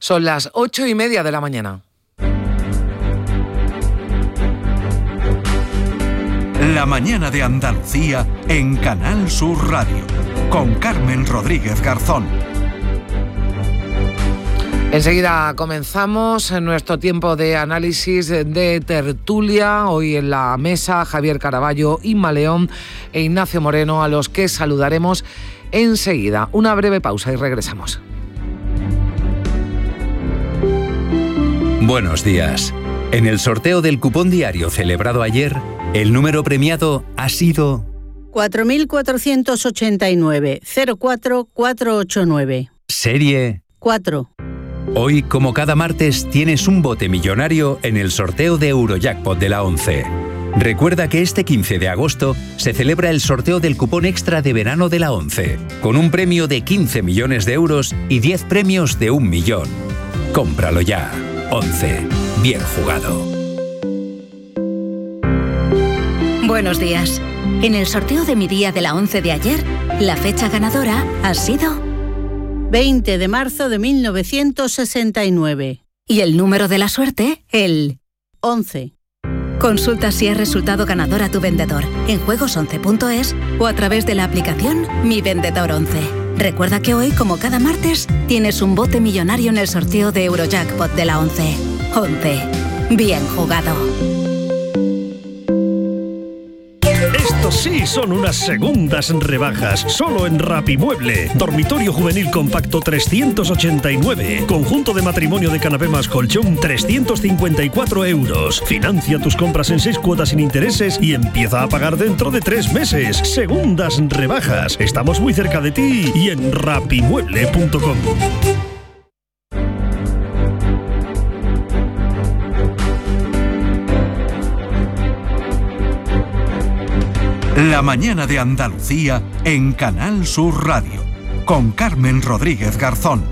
Son las 8:30 de la mañana. La mañana de Andalucía en Canal Sur Radio, con Carmen Rodríguez Garzón. Enseguida comenzamos nuestro tiempo de análisis de tertulia. Hoy en la mesa Javier Caraballo, Inma León e Ignacio Moreno, a los que saludaremos enseguida. Una breve pausa y regresamos. Buenos días. En el sorteo del cupón diario celebrado ayer, el número premiado ha sido 4.489 04489. Serie 4. Hoy, como cada martes, tienes un bote millonario en el sorteo de Eurojackpot de la 11. Recuerda que este 15 de agosto se celebra el sorteo del cupón extra de verano de la 11, con un premio de 15 millones de euros y 10 premios de 1 millón. Cómpralo ya. 11. Bien jugado. Buenos días. En el sorteo de mi día de la 11 de ayer, la fecha ganadora ha sido 20 de marzo de 1969. Y el número de la suerte, el 11. Consulta si es resultado ganador a tu vendedor en juegos11.es o a través de la aplicación Mi Vendedor 11. Recuerda que hoy, como cada martes, tienes un bote millonario en el sorteo de Eurojackpot de la 11. 11. Bien jugado. Estos sí son unas segundas rebajas, solo en Rapimueble. Dormitorio juvenil compacto 389. Conjunto de matrimonio de canapé más colchón 354 euros. Financia tus compras en 6 cuotas sin intereses y empieza a pagar dentro de 3 meses. Segundas rebajas. Estamos muy cerca de ti y en rapimueble.com. La mañana de Andalucía en Canal Sur Radio, con Carmen Rodríguez Garzón.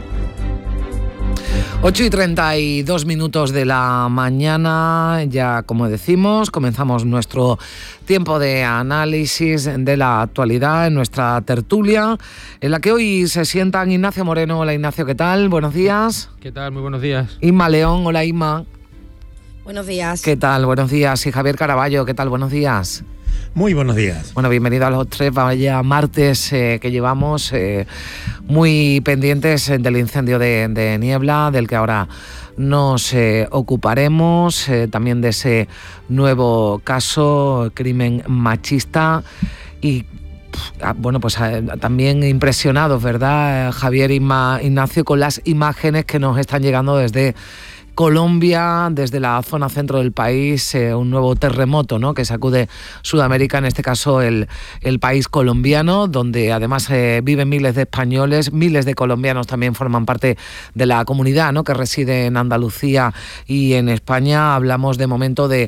8:32 de la mañana, ya como decimos, comenzamos nuestro tiempo de análisis de la actualidad en nuestra tertulia, en la que hoy se sientan Ignacio Moreno. Hola Ignacio, ¿qué tal? Buenos días. ¿Qué tal? Muy buenos días. Inma León, hola Inma. Buenos días. ¿Qué tal? Buenos días. Y Javier Caraballo, ¿qué tal? Buenos días. Muy buenos días. Bueno, bienvenido a los tres. Vaya martes que llevamos muy pendientes del incendio de Niebla, del que ahora nos ocuparemos, también de ese nuevo caso, crimen machista y... Bueno, pues también impresionados, ¿verdad, Javier, Inma, Ignacio, con las imágenes que nos están llegando desde Colombia, desde la zona centro del país, un nuevo terremoto, ¿no?, que sacude Sudamérica, en este caso el país colombiano, donde además viven miles de españoles, miles de colombianos también forman parte de la comunidad, ¿no?, que reside en Andalucía y en España. Hablamos de momento de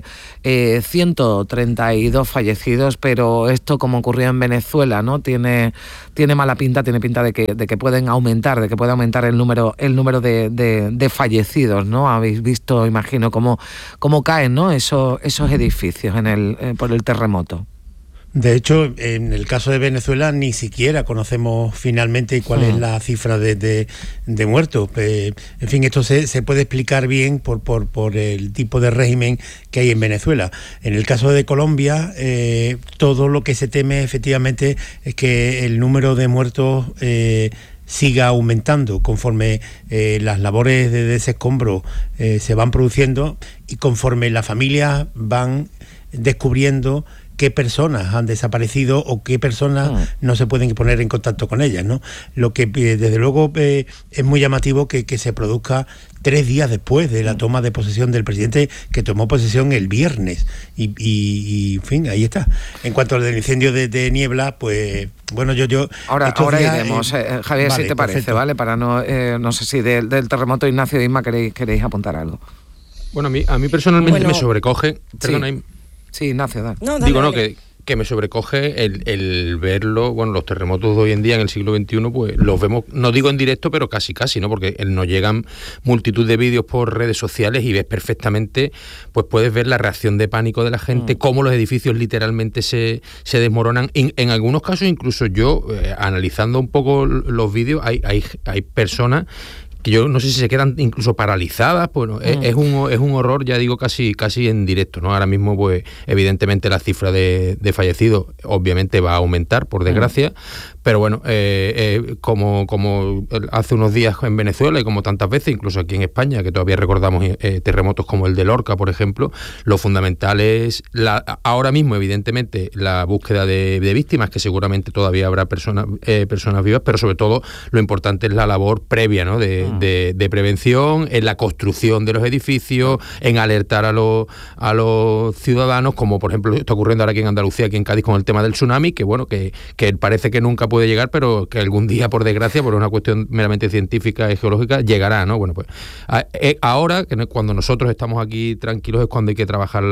132 fallecidos, pero esto, como ocurrió en Venezuela, ¿no?, tiene mala pinta, tiene pinta de que pueden aumentar, de que puede aumentar el número de fallecidos, ¿no? Habéis visto, imagino, cómo caen, ¿no?, esos edificios por el terremoto. De hecho, en el caso de Venezuela ni siquiera conocemos finalmente cuál es la cifra de muertos. En fin, esto se puede explicar bien por el tipo de régimen que hay en Venezuela. En el caso de Colombia, todo lo que se teme efectivamente es que el número de muertos siga aumentando conforme las labores de desescombro se van produciendo y conforme las familias van descubriendo qué personas han desaparecido o qué personas no se pueden poner en contacto con ellas, ¿no? Lo que desde luego es muy llamativo que se produzca 3 días después de la toma de posesión del presidente, que tomó posesión el viernes y en fin, ahí está. En cuanto al incendio de Niebla, pues bueno, yo ahora iremos, Javier, vale, si te parece, perfecto. ¿Vale? Para no sé si del terremoto, Ignacio e Inma, queréis apuntar algo. Bueno, a mí personalmente me sobrecoge. Perdona, Sí, Ignacio, dale. Dale. Que me sobrecoge el verlo. Bueno, los terremotos de hoy en día, en el siglo XXI, pues los vemos, no digo en directo, pero casi, ¿no? Porque nos llegan multitud de vídeos por redes sociales y ves perfectamente, pues puedes ver la reacción de pánico de la gente, cómo los edificios literalmente se desmoronan. En algunos casos, incluso yo, analizando un poco los vídeos, hay personas que yo no sé si se quedan incluso paralizadas. Bueno, es un horror, ya digo, casi en directo, ¿no? Ahora mismo, pues evidentemente la cifra de fallecidos obviamente va a aumentar, por desgracia, pero bueno, como hace unos días en Venezuela y como tantas veces, incluso aquí en España, que todavía recordamos terremotos como el de Lorca, por ejemplo, lo fundamental es ahora mismo, evidentemente, la búsqueda de víctimas, que seguramente todavía habrá personas vivas, pero sobre todo lo importante es la labor previa, ¿no? de prevención, en la construcción de los edificios, en alertar a los ciudadanos, como por ejemplo está ocurriendo ahora aquí en Andalucía, aquí en Cádiz, con el tema del tsunami, que bueno, que parece que nunca puede llegar, pero que algún día, por desgracia, por una cuestión meramente científica y geológica, llegará, ¿no? Bueno, pues ahora, cuando nosotros estamos aquí tranquilos, es cuando hay que trabajar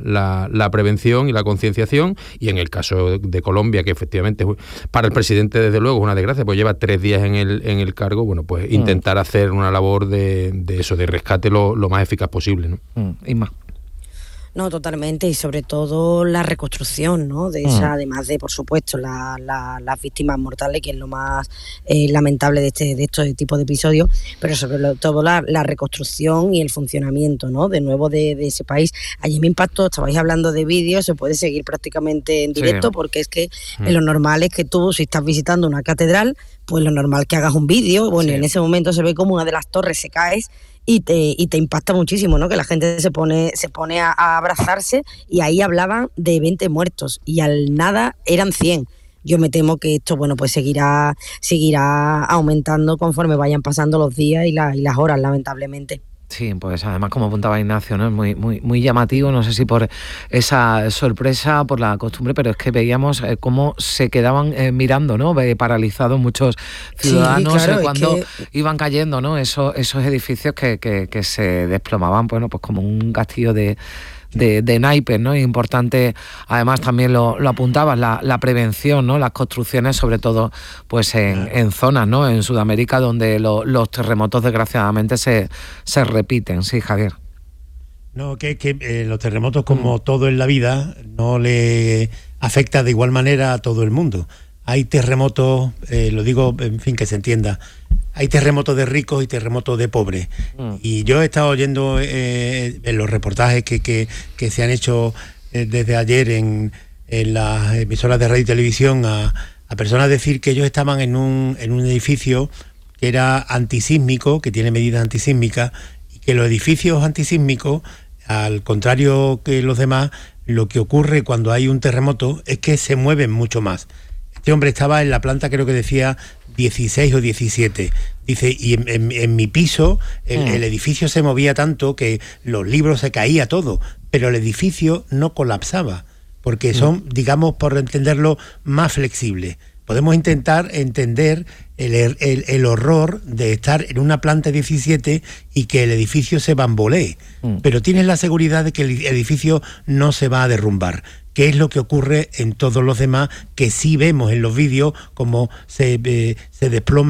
la prevención y la concienciación, y en el caso de Colombia, que efectivamente para el presidente desde luego es una desgracia, pues lleva 3 días en el cargo, bueno, pues intentar hacer una labor de eso, de rescate lo más eficaz posible, ¿no? Y más. No, totalmente, y sobre todo la reconstrucción, ¿no? De esa, además de, por supuesto, las víctimas mortales, que es lo más lamentable de este tipo de episodios, pero sobre todo la reconstrucción y el funcionamiento, ¿no? De nuevo de ese país. Allí me impactó, estabais hablando de vídeos, se puede seguir prácticamente en directo, porque es que lo normal es que tú, si estás visitando una catedral, pues lo normal que hagas un vídeo. Bueno, en ese momento se ve como una de las torres se cae y te impacta muchísimo, ¿no? Que la gente se pone a abrazarse, y ahí hablaban de 20 muertos y al nada eran 100. Yo me temo que esto, bueno, pues seguirá aumentando conforme vayan pasando los días y las horas, lamentablemente. Sí, pues además, como apuntaba Ignacio, ¿no? Es muy llamativo, no sé si por esa sorpresa, por la costumbre, pero es que veíamos cómo se quedaban mirando, ¿no? Paralizados muchos ciudadanos, sí, claro, cuando iban cayendo, ¿no? Esos edificios que se desplomaban, bueno, pues como un castillo de naipes, ¿no? Importante, además también lo apuntabas, la prevención, ¿no? Las construcciones, sobre todo pues en zonas, ¿no? En Sudamérica, donde los terremotos desgraciadamente se repiten. Sí, Javier. No, que los terremotos, como todo en la vida, no le afecta de igual manera a todo el mundo. Hay terremotos, lo digo, en fin, que se entienda, hay terremotos de ricos y terremotos de pobres. Y yo he estado oyendo en los reportajes que se han hecho desde ayer en las emisoras de radio y televisión a personas decir que ellos estaban en un edificio que era antisísmico, que tiene medidas antisísmicas, y que los edificios antisísmicos, al contrario que los demás, lo que ocurre cuando hay un terremoto es que se mueven mucho más. Este hombre estaba en la planta, creo que decía 16 o 17. Dice, y en mi piso el edificio se movía tanto que los libros se caía todo, pero el edificio no colapsaba, porque son, digamos, por entenderlo, más flexibles. Podemos intentar entender el horror de estar en una planta 17 y que el edificio se bambolee, pero tienes la seguridad de que el edificio no se va a derrumbar, que es lo que ocurre en todos los demás, que sí vemos en los vídeos como se desploma